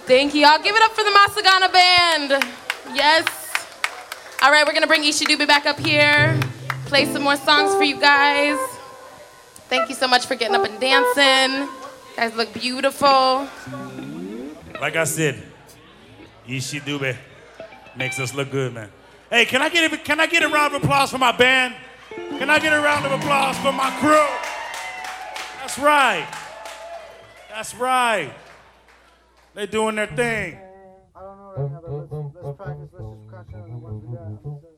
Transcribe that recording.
Thank you. Y'all give it up for the Masagana Band. Yes. All right, we're going to bring Ishidube back up here, play some more songs for you guys. Thank you so much for getting up and dancing. You guys look beautiful. Like I said, Ishidube makes us look good, man. Hey, can I get a round of applause for my band? Can I get a round of applause for my crew? That's right. That's right. They doing their thing. I don't know right now, but let's practice. Let's just crash in once we got.